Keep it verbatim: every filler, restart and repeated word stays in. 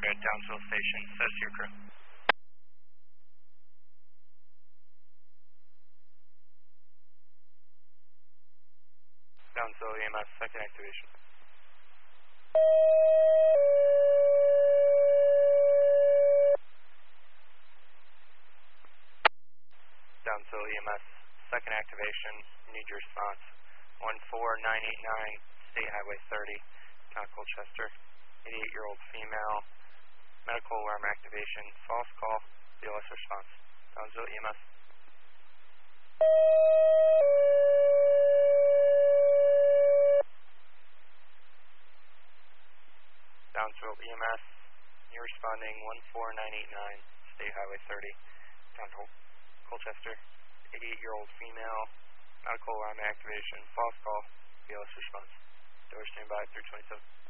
report at Downsville Station. Says to your crew. Downsville E M S, second activation. Downsville E M S, second activation. Need your response. one four nine eight nine, State Highway thirty, Mount Colchester. eighty-eight-year-old female. Medical alarm activation. False call. B L S response. Downsville E M S. Downsville E M S. You're responding one four nine eight nine, State Highway thirty, Mount Colchester. eighty-eight-year-old female. Medical alarm activation. False call. B L S response. Door standby three twenty-seven.